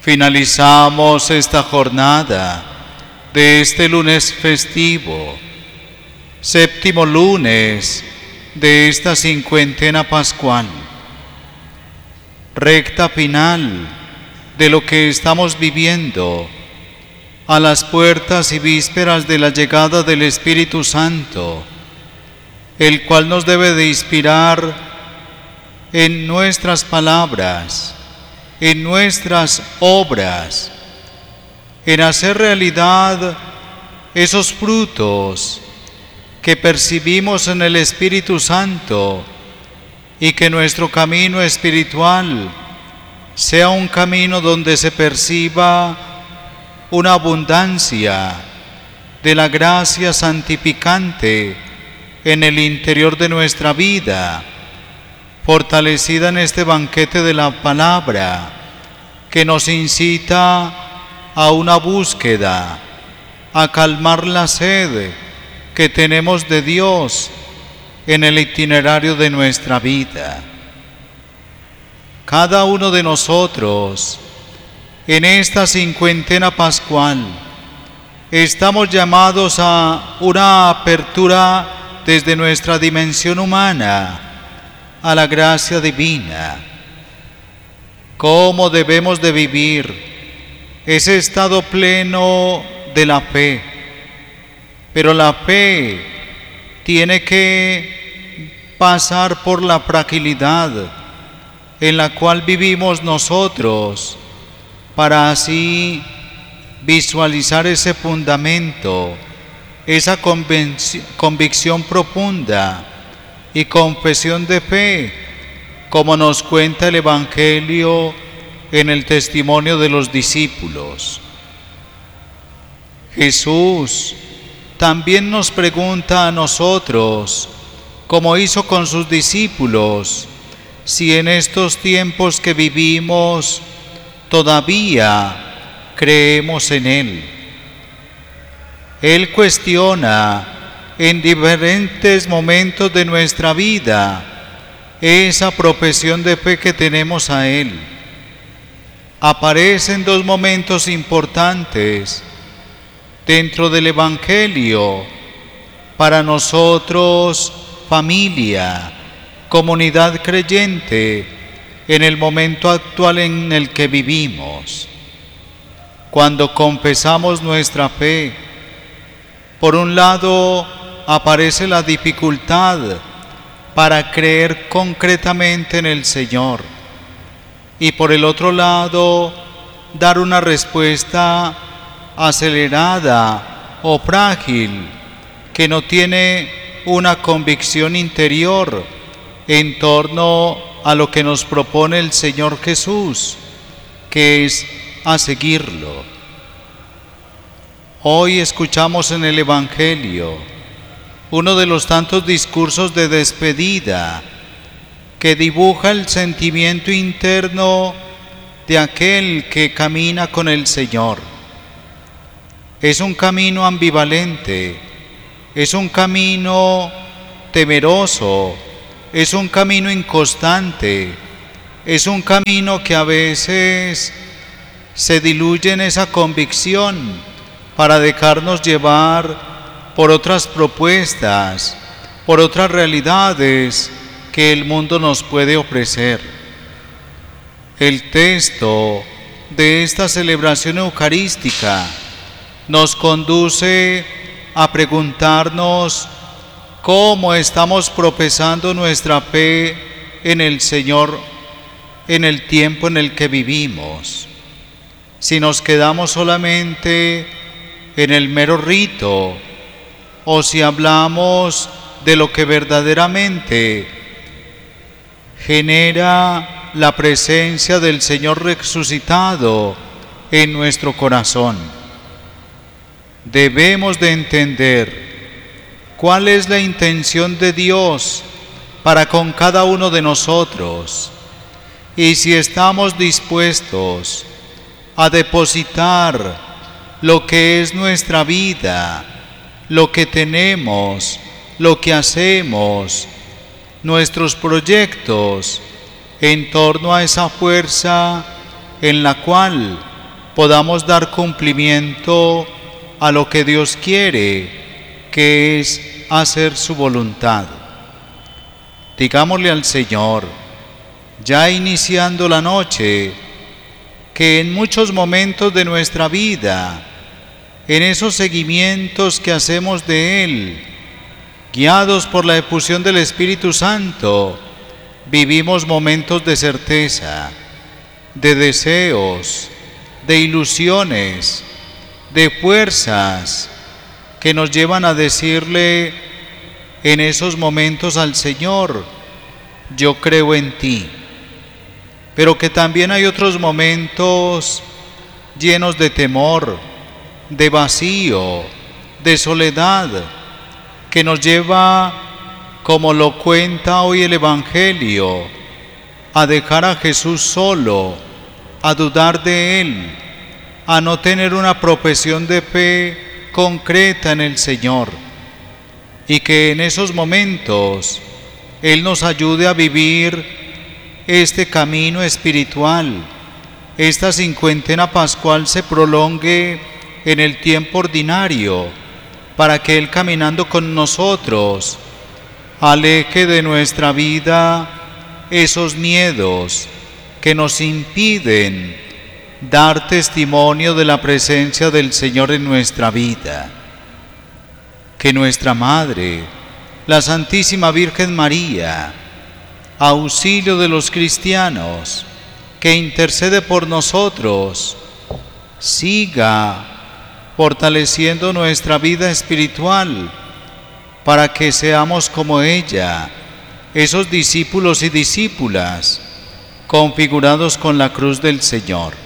Finalizamos esta jornada de este lunes festivo, séptimo lunes de esta cincuentena pascual, recta final de lo que estamos viviendo a las puertas y vísperas de la llegada del Espíritu Santo, el cual nos debe de inspirar en nuestras palabras, en nuestras obras, en hacer realidad esos frutos que percibimos en el Espíritu Santo y que nuestro camino espiritual sea un camino donde se perciba una abundancia de la gracia santificante en el interior de nuestra vida, fortalecida en este banquete de la palabra, que nos incita a una búsqueda, a calmar la sed que tenemos de Dios en el itinerario de nuestra vida. Cada uno de nosotros, en esta cincuentena pascual, estamos llamados a una apertura desde nuestra dimensión humana a la gracia divina. ¿Cómo debemos de vivir ese estado pleno de la fe? Pero la fe tiene que pasar por la fragilidad en la cual vivimos nosotros, para así visualizar ese fundamento, esa convicción profunda y confesión de fe, como nos cuenta el Evangelio en el testimonio de los discípulos. Jesús también nos pregunta a nosotros, como hizo con sus discípulos, si en estos tiempos que vivimos todavía creemos en Él. Él cuestiona en diferentes momentos de nuestra vida esa profesión de fe que tenemos a Él. Aparecen dos momentos importantes dentro del Evangelio para nosotros, familia, comunidad creyente, en el momento actual en el que vivimos. Cuando confesamos nuestra fe, por un lado aparece la dificultad para creer concretamente en el Señor, y por el otro lado dar una respuesta acelerada o frágil que no tiene una convicción interior en torno a lo que nos propone el Señor Jesús, que es a seguirlo. Hoy escuchamos en el Evangelio uno de los tantos discursos de despedida que dibuja el sentimiento interno de aquel que camina con el Señor. Es un camino ambivalente, es un camino temeroso, es un camino inconstante, es un camino que a veces se diluye en esa convicción para dejarnos llevar por otras propuestas, por otras realidades que el mundo nos puede ofrecer. El texto de esta celebración eucarística nos conduce a preguntarnos cómo estamos profesando nuestra fe en el Señor en el tiempo en el que vivimos. Si nos quedamos solamente en el mero rito, o si hablamos de lo que verdaderamente genera la presencia del Señor resucitado en nuestro corazón. Debemos de entender cuál es la intención de Dios para con cada uno de nosotros, y si estamos dispuestos a depositar lo que es nuestra vida, lo que tenemos, lo que hacemos, nuestros proyectos en torno a esa fuerza en la cual podamos dar cumplimiento a lo que Dios quiere, que es hacer su voluntad. Digámosle al Señor, ya iniciando la noche, que en muchos momentos de nuestra vida, en esos seguimientos que hacemos de Él, guiados por la efusión del Espíritu Santo, vivimos momentos de certeza, de deseos, de ilusiones, de fuerzas que nos llevan a decirle en esos momentos al Señor, yo creo en ti. Pero que también hay otros momentos llenos de temor, de vacío, de soledad, que nos lleva, como lo cuenta hoy el Evangelio, a dejar a Jesús solo, a dudar de Él, a no tener una profesión de fe concreta en el Señor. Y que en esos momentos Él nos ayude a vivir este camino espiritual, esta cincuentena pascual se prolongue en el tiempo ordinario, para que Él caminando con nosotros aleje de nuestra vida esos miedos que nos impiden dar testimonio de la presencia del Señor en nuestra vida. Que nuestra Madre, la Santísima Virgen María, auxilio de los cristianos, que intercede por nosotros, siga fortaleciendo nuestra vida espiritual para que seamos como ella, esos discípulos y discípulas configurados con la cruz del Señor.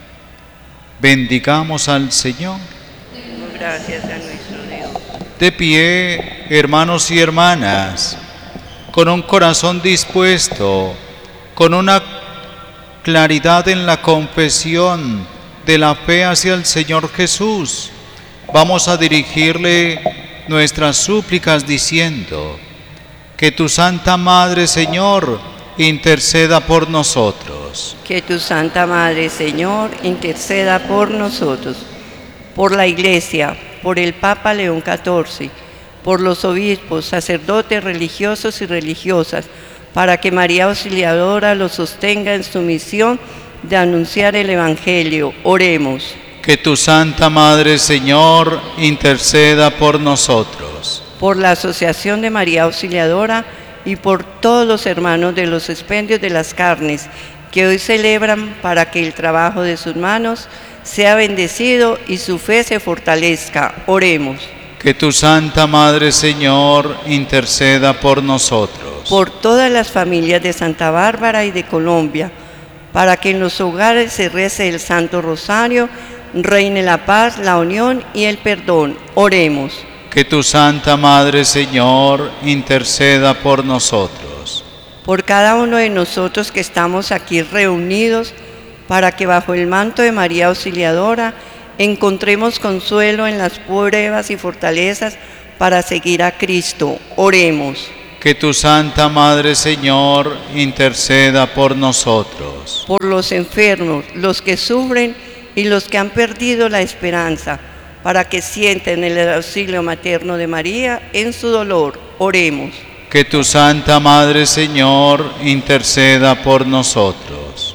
Bendigamos al Señor. Gracias a nuestro Dios. De pie, hermanos y hermanas, con un corazón dispuesto, con una claridad en la confesión de la fe hacia el Señor Jesús, vamos a dirigirle nuestras súplicas diciendo: que tu Santa Madre, Señor, interceda por nosotros. Que tu Santa Madre, Señor, interceda por nosotros, por la Iglesia, por el Papa León XIV, por los obispos, sacerdotes religiosos y religiosas, para que María Auxiliadora los sostenga en su misión de anunciar el Evangelio. Oremos. Que tu Santa Madre, Señor, interceda por nosotros. Por la Asociación de María Auxiliadora y por todos los hermanos de los expendios de las carnes que hoy celebran, para que el trabajo de sus manos sea bendecido y su fe se fortalezca. Oremos. Que tu Santa Madre, Señor, interceda por nosotros. Por todas las familias de Santa Bárbara y de Colombia, para que en los hogares se rece el Santo Rosario, reine la paz, la unión y el perdón. Oremos. Que tu Santa Madre, Señor, interceda por nosotros. Por cada uno de nosotros que estamos aquí reunidos, para que bajo el manto de María Auxiliadora encontremos consuelo en las pruebas y fortalezas para seguir a Cristo. Oremos. Que tu Santa Madre, Señor, interceda por nosotros. Por los enfermos, los que sufren y los que han perdido la esperanza, para que sienten el auxilio materno de María en su dolor. Oremos. Que tu Santa Madre, Señor, interceda por nosotros.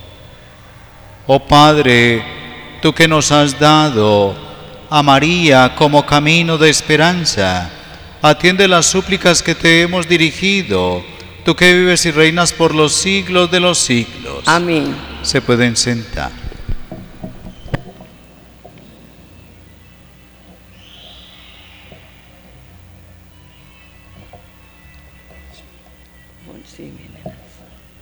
Oh Padre, tú que nos has dado a María como camino de esperanza, atiende las súplicas que te hemos dirigido, tú que vives y reinas por los siglos de los siglos. Amén. Se pueden sentar. Sí, mi nena.